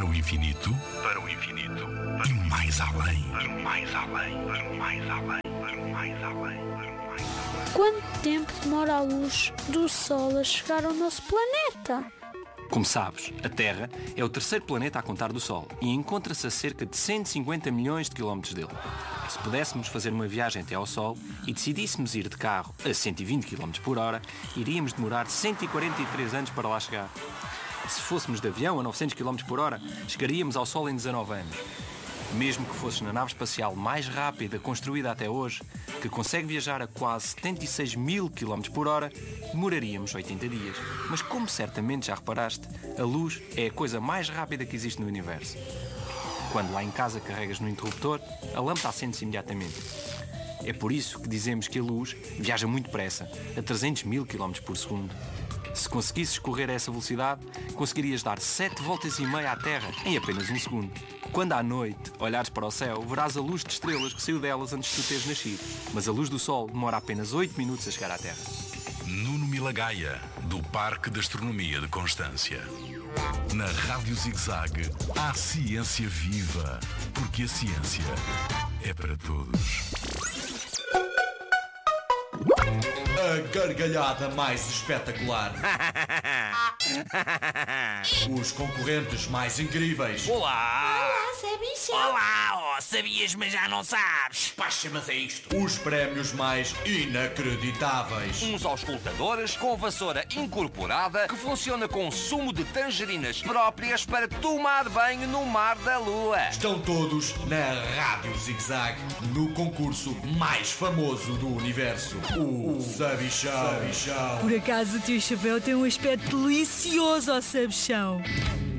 Para o infinito, para o infinito, e mais além, para o mais além, para o mais além, para o mais além, para o mais além. Quanto tempo demora a luz do Sol a chegar ao nosso planeta? Como sabes, a Terra é o terceiro planeta a contar do Sol e encontra-se a cerca de 150 milhões de quilómetros dele. Se pudéssemos fazer uma viagem até ao Sol e decidíssemos ir de carro a 120 km por hora, iríamos demorar 143 anos para lá chegar. Se fôssemos de avião a 900 km por hora, chegaríamos ao Sol em 19 anos. Mesmo que fosses na nave espacial mais rápida construída até hoje, que consegue viajar a quase 76 mil km por hora, demoraríamos 80 dias. Mas como certamente já reparaste, a luz é a coisa mais rápida que existe no universo. Quando lá em casa carregas no interruptor, a lâmpada acende-se imediatamente. É por isso que dizemos que a luz viaja muito depressa, a 300 mil km por segundo. Se conseguisses correr a essa velocidade, conseguirias dar 7 voltas e meia à Terra em apenas um segundo. Quando à noite olhares para o céu, verás a luz de estrelas que saiu delas antes de tu teres nascido. Mas a luz do Sol demora apenas 8 minutos a chegar à Terra. Nuno Milagaya, do Parque de Astronomia de Constância. Na Rádio Zig-Zag, há ciência viva, porque a ciência é para todos. A gargalhada mais espetacular. Os concorrentes mais incríveis. Olá! Olá, Sabichão! Olá, sabias, mas já não sabes! Pá, chama-se a isto. Os prémios mais inacreditáveis. Uns auscultadores com vassoura incorporada que funciona com sumo de tangerinas próprias para tomar banho no mar da lua. Estão todos na Rádio Zig-Zag, no concurso mais famoso do universo. O Sabichão. Por acaso o teu chapéu tem um aspecto delicioso, ó Sabichão.